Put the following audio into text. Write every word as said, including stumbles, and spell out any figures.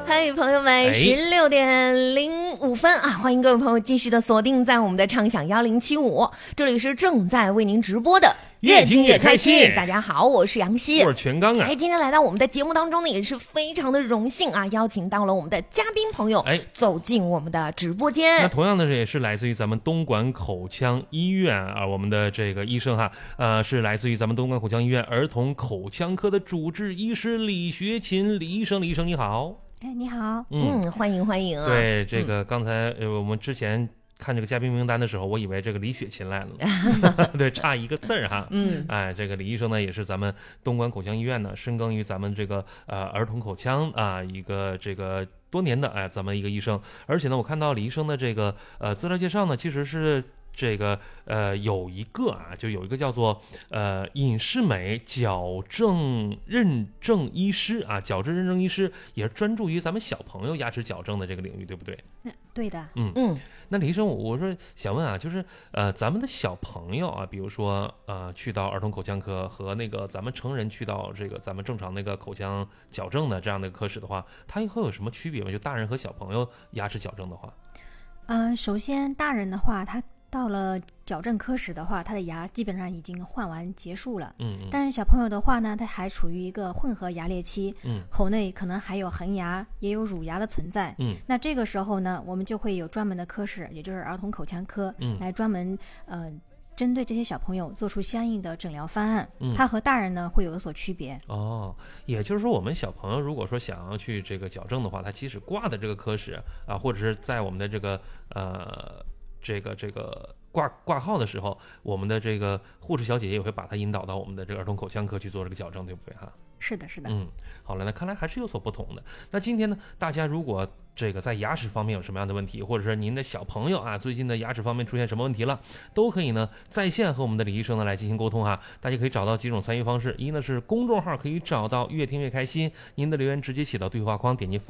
嗨，朋友们，十六点零五分啊！欢迎各位朋友继续的锁定在我们的畅享幺零七五，这里是正在为您直播的。 越听越开心。 大家好，我是杨希， 我是全刚啊。 哎，今天来到我们的节目当中呢，也是非常的荣幸啊，邀请到了我们的嘉宾朋友，哎，走进我们的直播间。 那同样的也是来自于咱们东莞口腔医院啊，我们的这个医生哈，呃，是来自于咱们东莞口腔医院儿童口腔科的主治医师李学勤李医生，李医生你好。 哎，你好， 嗯，嗯欢迎欢迎啊。 对，这个刚才、呃、我们之前。看这个嘉宾名单的时候，我以为这个李雪琴来了，对，差一个字儿哈。嗯，哎，这个李医生呢，也是咱们东莞口腔医院呢，深耕于咱们这个呃儿童口腔啊一个这个多年的哎咱们一个医生，而且呢，我看到李医生的这个呃资料介绍呢，其实是。这个呃有一个啊，就有一个叫做呃隐适美矫正认证医师啊，矫正认证医师也是专注于咱们小朋友牙齿矫正的这个领域，对不对？ 嗯，对的。 嗯嗯，那李医生，我说想问啊，就是呃咱们的小朋友啊，比如说呃去到儿童口腔科和那个咱们成人去到这个咱们正常那个口腔矫正的这样的科室的话，它会有什么区别吗？就大人和小朋友牙齿矫正的话， 嗯、呃，首先大人的话，他到了矫正科室的话，他的牙基本上已经换完结束了。嗯，但是小朋友的话呢，他还处于一个混合牙列期。嗯，口内可能还有恒牙，也有乳牙的存在。嗯，那这个时候呢，我们就会有专门的科室，也就是儿童口腔科，嗯，来专门呃针对这些小朋友做出相应的诊疗方案。嗯，它和大人呢会有所区别。 哦，也就是说，我们小朋友如果说想要去这个矫正的话，他其实挂的这个科室啊，或者是在我们的这个呃。这个这个挂挂号的时候，我们的这个护士小姐姐也会把她引导到我们的这个儿童口腔科去做这个矫正，对不对哈？ 是的，是的。 嗯，好了，那看来还是有所不同的。那今天呢，大家如果这个在牙齿方面有什么样的问题，或者是您的小朋友啊最近的牙齿方面出现什么问题了，都可以呢在线和我们的李医生呢来进行沟通哈。大家可以找到几种参与方式，一呢是公众号可以找到越听越开心，您的留言直接写到对话框，点击